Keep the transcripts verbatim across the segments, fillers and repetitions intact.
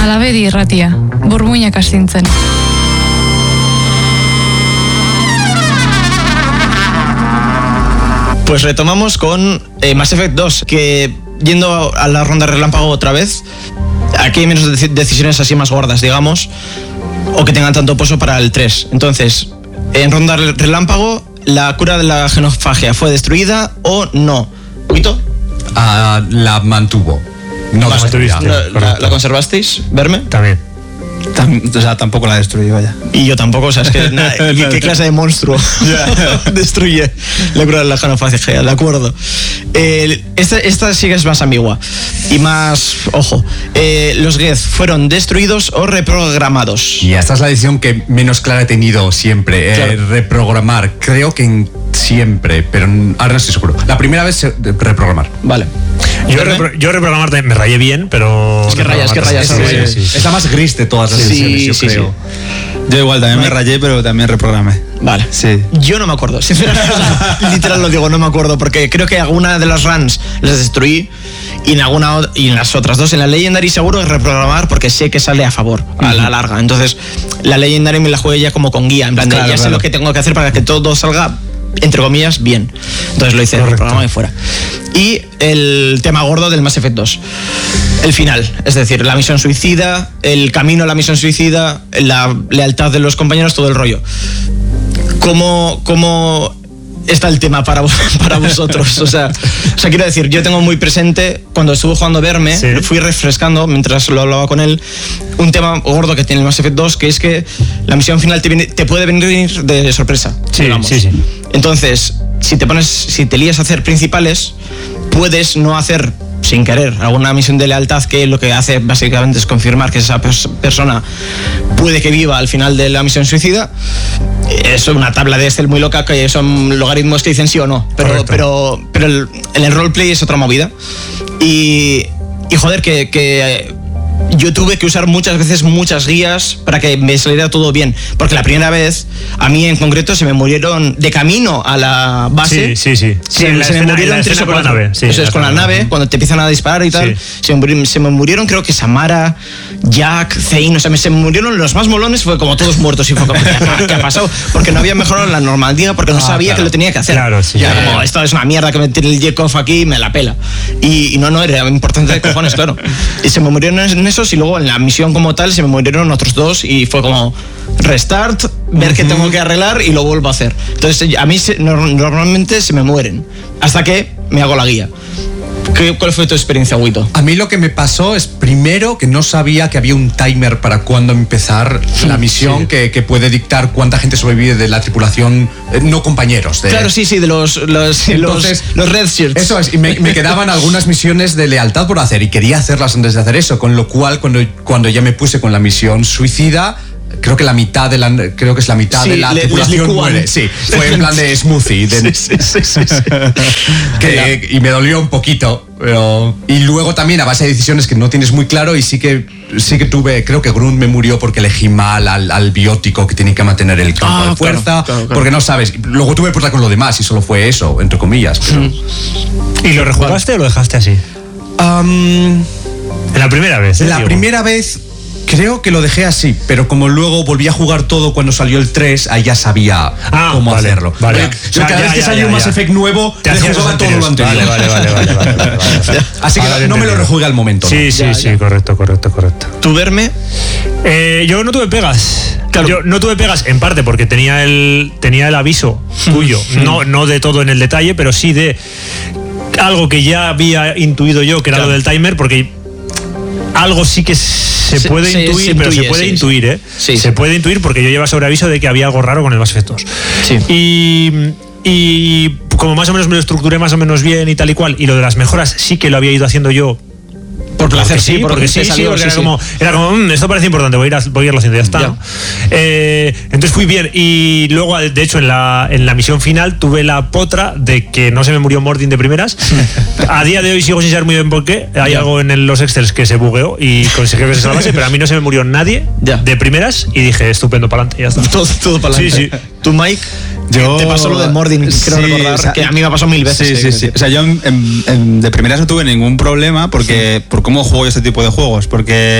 Alabedi irratia, burmuinak astintzen. Pues retomamos con eh, Mass Effect dos, que yendo a la ronda relámpago otra vez, aquí hay menos dec- decisiones así más gordas, digamos, o que tengan tanto peso para el tres. Entonces, en ronda relámpago, ¿la cura de la genofagia fue destruida o no? ¿Huito? Uh, la mantuvo. No Vale, destruida. ¿La, la, ¿La conservasteis? ¿Verme? También. Tam- o sea, tampoco la destruí, vaya. Y yo tampoco, o sea, es que na, ¿qué, ¿qué clase de monstruo destruye la cura de la genofagia? De acuerdo. Eh, esta, esta sí que es más ambigua y más, ojo, eh, ¿los Geth fueron destruidos o reprogramados? Y esta es la decisión que menos clara he tenido siempre. Eh, Claro. Reprogramar. Creo que en siempre, pero ahora no estoy seguro. La primera vez se- reprogramar. Vale. Yo, ¿Verme? repro- yo reprogramar también me rayé bien, pero... Es que rayas, que rayas, Sí, sí, sí, sí. Es la más gris de todas las Sí, decisiones, yo sí, creo. Yo igual también Mike. me rayé, pero también reprogramé. Vale. Sí. Yo no me acuerdo, sinceramente, o sea, literal lo digo, no me acuerdo, porque creo que alguna de las runs las destruí y en alguna o- y en las otras dos, en la Legendary seguro es reprogramar porque sé que sale a favor, a la larga. Entonces, la Legendary me la jugué ya como con guía, en plan de Claro, ya sé claro. lo que tengo que hacer para que todo salga, entre comillas, bien. Entonces lo hice, Correcto. reprogramado y fuera. Y el tema gordo del Mass Effect dos. El final, es decir, la misión suicida, el camino a la misión suicida, la lealtad de los compañeros, todo el rollo. ¿Cómo, cómo está el tema para, vos- para vosotros? O sea, o sea, quiero decir, yo tengo muy presente, cuando estuve jugando Verme, Sí. fui refrescando, mientras lo hablaba con él, un tema gordo que tiene el Mass Effect dos, que es que la misión final te, viene- te puede venir de sorpresa, Sí, digamos. sí, sí. Entonces, si te pones, si te lías a hacer principales, puedes no hacer sin querer alguna misión de lealtad que lo que hace básicamente es confirmar que esa pers- persona puede que viva al final de la misión suicida. Es una tabla de Excel muy loca que son logaritmos que dicen sí o no, pero, Correcto. pero, pero el, el roleplay es otra movida. Y, y joder, que, que yo tuve que usar muchas veces muchas guías para que me saliera todo bien, porque la primera vez a mí en concreto se me murieron de camino a la base. Sí, sí, sí. Sí, Se, en la se me escena- murieron en la tres escena o con la cuatro. nave, sí, Eso en es la con la escena. nave, cuando te empiezan a disparar y tal. Sí. Se, me murieron, se me murieron creo que Samara, Jack, Zane, o sea, me, se me murieron los más molones, fue como todos muertos y fue como, ¿qué, qué ha pasado? Porque no había mejorado la normandía, porque no Ah, sabía claro. que lo tenía que hacer. Claro, sí, Ya, ya, como, ya. esto es una mierda que me tiene el Jekov aquí y me la pela. Y, y no, no, era importante de cojones, claro. Y se me murieron en esos y luego en la misión como tal se me murieron otros dos y fue como restart, ver qué tengo que arreglar y lo vuelvo a hacer. Entonces a mí se- no- normalmente se me mueren hasta que me hago la guía. ¿Qué, ¿Cuál fue tu experiencia, Huito? A mí lo que me pasó es primero que no sabía que había un timer para cuándo empezar la misión sí. que, que puede dictar cuánta gente sobrevive de la tripulación, eh, no compañeros. De, Claro, sí, sí, de los, los, Entonces, los, los red shirts. Eso es, y me, me quedaban algunas misiones de lealtad por hacer y quería hacerlas antes de hacer eso, con lo cual cuando, cuando ya me puse con la misión suicida, creo que la mitad de la creo que es la mitad Sí, de la le- tripulación les licúan. muere. Sí, fue en plan de smoothie. De, Sí, sí, sí, sí. que- y me dolió un poquito, pero y luego también a base de decisiones que no tienes muy claro y sí que sí que tuve, creo que Grunt me murió porque elegí mal al, al biótico que tiene que mantener el campo Ah, de fuerza, claro, claro, claro. porque no sabes. Luego tuve problemas con lo demás y solo fue eso, entre comillas. Pero, ¿Y lo rejugaste o lo dejaste así? Am, En la primera vez. ¿eh? la Digo. primera vez creo que lo dejé así, pero como luego volví a jugar todo cuando salió el tres, ahí ya sabía Ah, cómo vale, hacerlo. vale. Porque O sea, cada ya, vez que ya, salió ya, un Mass ya. Effect nuevo, Te hacías rejugaba los todo lo anteriores. anterior. Vale, vale, vale, vale, vale, vale, vale. Así que Ahora lo he no me lo entendido. rejugué al momento. Sí, ¿no? sí, Ya, sí, ya. correcto, correcto, correcto. ¿Tú verme? Eh, yo no tuve pegas. Claro. Yo no tuve pegas en parte porque tenía el tenía el aviso tuyo, no no de todo en el detalle, pero sí de algo que ya había intuido yo, que era Claro. lo del timer, porque algo sí que se Se- puede se- intuir, se pero se intuye, puede sí, intuir, ¿eh? sí, se sí. puede intuir porque yo llevaba sobre aviso de que había algo raro con el Mass Effect dos. Sí. Y y como más o menos me lo estructuré más o menos bien y tal y cual, y lo de las mejoras sí que lo había ido haciendo yo. Por placer, Porque sí, porque porque sí, te sí, salió, porque sí, era, sí. Como, era como, "Mm, esto parece importante, voy a, ir a, voy a irlo haciendo, ya está. Ya. ¿no? Eh, entonces fui bien y luego, de hecho, en la, en la misión final tuve la potra de que no se me murió Mordin de primeras. A día de hoy sigo sin saber muy bien por qué. Hay Ya. algo en el- los Excels que se bugueó y consiguió que se salvase, pero a mí no se me murió nadie Ya. de primeras y dije, estupendo, para adelante, ya está. Todo, todo para Sí, adelante. sí. ¿Tú, Mike? Yo- Te pasó lo de Mordin, creo Sí, recordar, o sea, que a mí me ha pasado mil veces. Sí, eh, sí, sí. que- O sea, yo en- en- en- de primeras no tuve ningún problema porque por cómo juego yo este tipo de juegos. Porque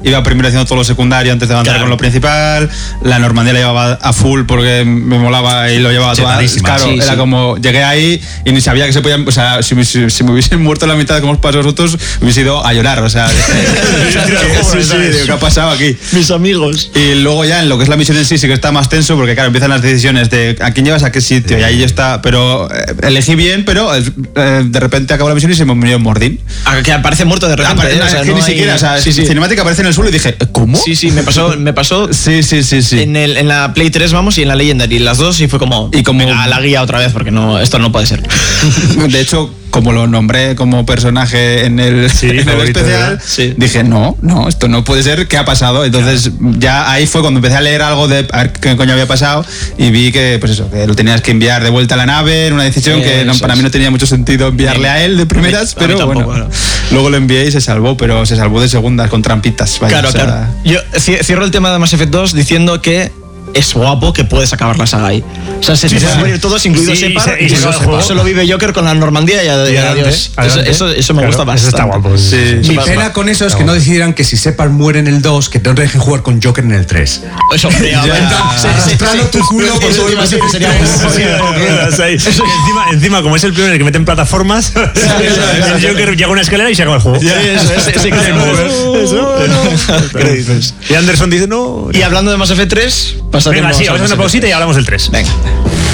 iba primero haciendo todo lo secundario antes de avanzar Claro. con lo principal. La Normandía la llevaba a full porque me molaba y lo llevaba toda. Chetadísima. Claro, Sí, era sí. como, llegué ahí y ni sabía que se podían, o sea, si, me- si- si me hubiesen muerto la mitad de como os pasó a vosotros, hubiese ido a llorar, o sea, sí, sí, digo, ¿qué ha pasado aquí? Mis amigos. Y luego ya en lo que es la misión en sí sí que está más tenso porque claro, empiezan las decisiones de a quién llevas a qué sitio y ahí ya está, pero eh, elegí bien, pero eh, de repente acabó la misión y se me murió Mordin. Ah, que aparece muerto de repente. Apare- ¿eh? O sea, es que no ni hay- siquiera, o sea, sí, sí. cinemática aparece en el suelo y dije, ¿cómo? Sí, sí, me pasó, me pasó Sí, sí, sí, sí. en, el, en la Play tres, vamos, y en la Legendary, las dos, y fue como, Y como- venga, a la guía otra vez, porque no, esto no puede ser. De hecho, como lo nombré como personaje en el, Sí, en el favorito, especial, ¿verdad? Sí. dije, no, no, esto no puede ser, ¿qué ha pasado? Entonces ya ahí fue cuando empecé a leer algo de a ver qué coño había pasado y vi que, pues eso, que lo tenías que enviar de vuelta a la nave en una decisión Sí, que no- eso para es. mí no tenía mucho sentido enviarle A mí- a él de primeras, a mí pero tampoco, bueno, no. luego lo envié y se salvó, pero se salvó de segundas con trampitas. Vaya, Claro, o sea, claro. Yo ci- cierro el tema de Mass Effect dos diciendo que es guapo que puedes acabar la saga ahí. O sea, se Sí, se pueden sí. morir todos, incluido Sí, y Shepard, se- y se y acaba el juego. solo vive Joker con la Normandía y, ad- Y y adelante, adiós. adelante. Eso, eso, eso me Claro, gusta bastante. Eso está guapo. Sí. Mi va- pena va- con eso es que no decidieran que si Shepard muere en el dos, que no te dejen jugar con Joker en el tres. Eso, hombre, a ver, Ya. se- se- Arrastrando se- tu culo por eso todo el iba a decir que Mass sería Effect muy- tres. Sí, ahí. Que encima, encima, como es el primero en el que meten plataformas, el Joker llega a una escalera y se acaba el juego. Sí, eso, ese- ese que se mueve. Eso. Créditos. Y Anderson dice, no. Y hablando de Mass Effect tres, pasaremos Venga, sí, al vamos a Mass hacer una Effect pausita y hablamos del tres. Venga.